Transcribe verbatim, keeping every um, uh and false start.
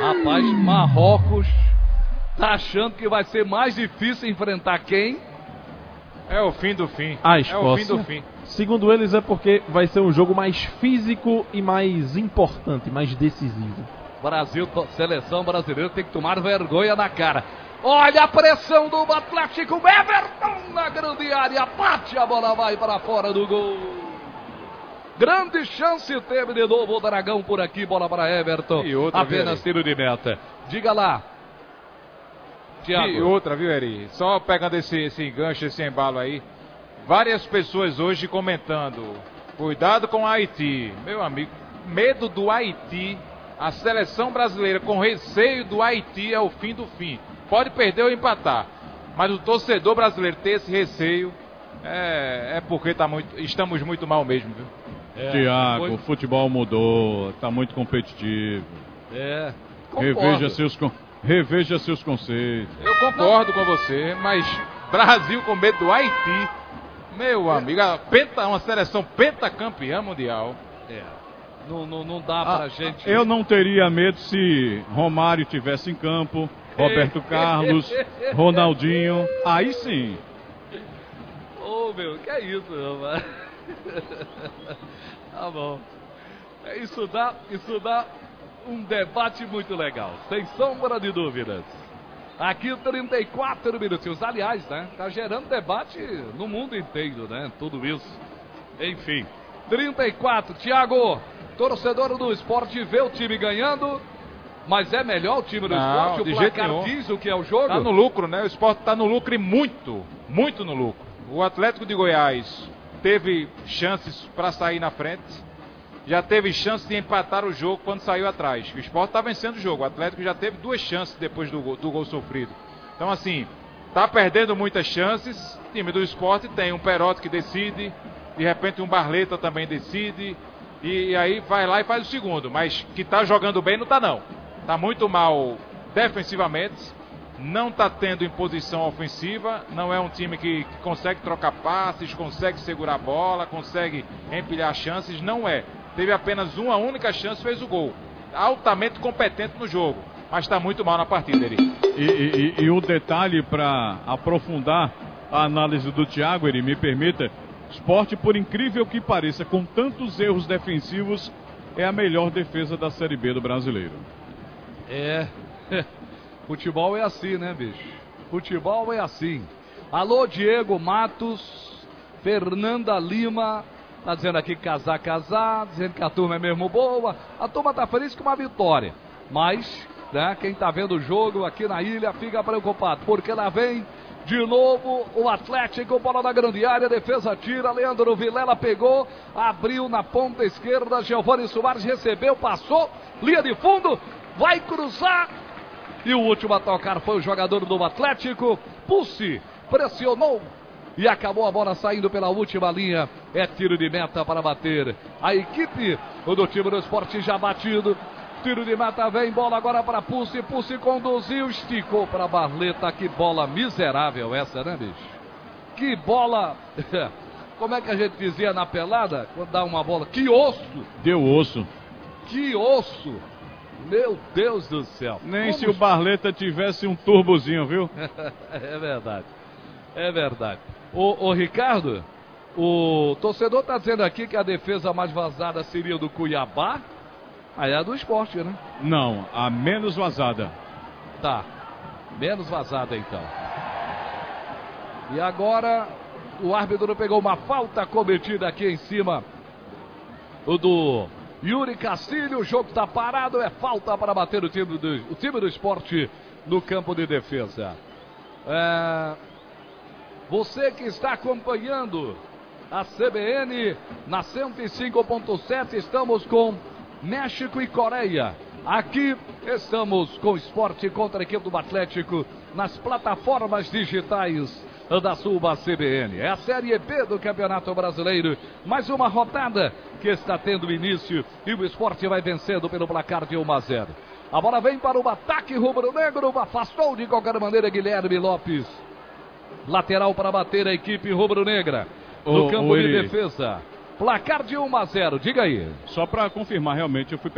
Rapaz, Marrocos tá achando que vai ser mais difícil enfrentar quem? É o fim do fim. A Escócia. É o fim do fim. Segundo eles, é porque vai ser um jogo mais físico e mais importante, mais decisivo. Brasil, seleção brasileira tem que tomar vergonha na cara. Olha a pressão do Atlético, Everton na grande área, bate, a bola vai para fora do gol. Grande chance teve de novo o Dragão por aqui, bola para Everton, e outra, apenas tiro de meta. Diga lá, Thiago. E outra, viu, Eri? Só pegando esse, esse gancho, esse embalo aí, várias pessoas hoje comentando, cuidado com o Haiti. Meu amigo, medo do Haiti, a seleção brasileira com receio do Haiti é o fim do fim. Pode perder ou empatar, mas o torcedor brasileiro ter esse receio é, é porque tá muito, estamos muito mal mesmo, viu? É, Tiago, foi... o futebol mudou, tá muito competitivo. É, reveja seus, reveja seus conceitos. Eu concordo com você, mas Brasil com medo do Haiti, meu amigo, a penta, uma seleção pentacampeã mundial. É, não, não, não dá ah, pra gente... Eu não teria medo se Romário tivesse em campo, Roberto Carlos, Ronaldinho, aí sim. Ô oh, meu, que é isso, meu, mano? Tá bom. Isso dá, isso dá um debate muito legal, sem sombra de dúvidas. Aqui trinta e quatro minutos, aliás, né? Tá gerando debate no mundo inteiro, né? Tudo isso. Enfim, trinta e quatro, Thiago, torcedor do esporte, vê o time ganhando, mas é melhor o time do Não, esporte, o de placar jeito nenhum. diz o que é o jogo? Tá no lucro, né? O esporte tá no lucro e muito, muito no lucro. O Atlético de Goiás teve chances para sair na frente, já teve chance de empatar o jogo quando saiu atrás. O Sport está vencendo o jogo, o Atlético já teve duas chances depois do gol, do gol sofrido. Então assim, está perdendo muitas chances. O time do Sport tem um Perotti que decide, de repente um Barleta também decide, e, e aí vai lá e faz o segundo. Mas que está jogando bem não está não. Está muito mal defensivamente. Não está tendo imposição ofensiva, não é um time que, que consegue trocar passes, consegue segurar a bola, consegue empilhar chances, não é. Teve apenas uma única chance, fez o gol. Altamente competente no jogo, mas está muito mal na partida, Eri. E, e, e o detalhe para aprofundar a análise do Thiago, Eri, me permita, Sport, por incrível que pareça, com tantos erros defensivos, é a melhor defesa da Série B do brasileiro. É... Futebol é assim, né, bicho? Futebol é assim. Alô, Diego Matos, Fernanda Lima, tá dizendo aqui casar, casar, dizendo que a turma é mesmo boa. A turma tá feliz com uma vitória. Mas, né, quem tá vendo o jogo aqui na ilha fica preocupado, porque lá vem de novo o Atlético, bola na grande área, defesa tira, Leandro Vilela pegou, abriu na ponta esquerda, Giovani Soares recebeu, passou, linha de fundo, vai cruzar. E o último a tocar foi o jogador do Atlético, Pussi, pressionou e acabou a bola saindo pela última linha. É tiro de meta para bater. A equipe do time do Sport já batido. Tiro de meta vem, bola agora para Pussi. Pussi conduziu, esticou para Barleta. Que bola miserável essa, né, bicho? Que bola... Como é que a gente dizia na pelada? Quando dá uma bola... Que osso! Deu osso. Que osso! Meu Deus do céu. Nem Como... se o Barleta tivesse um turbozinho, viu? É verdade. É verdade. O, o Ricardo, o torcedor está dizendo aqui que a defesa mais vazada seria do Cuiabá. Aí é a do Sport, né? Não, a menos vazada. Tá. Menos vazada, então. E agora o árbitro pegou uma falta cometida aqui em cima. O do... Yuri Castilho, o jogo está parado, é falta para bater o time do, o time do Sport no campo de defesa. É, você que está acompanhando a C B N na cento e cinco ponto sete, estamos com México e Coreia. Aqui estamos com o Sport contra a equipe do Atlético nas plataformas digitais da Suba C B N. É a Série B do Campeonato Brasileiro. Mais uma rodada que está tendo início e o Sport vai vencendo pelo placar de um a zero. A bola vem para o ataque rubro-negro. Afastou de qualquer maneira Guilherme Lopes. Lateral para bater a equipe rubro-negra no o, campo o de Eri. defesa. Placar de um a zero. Diga aí. Só para confirmar, realmente, eu fui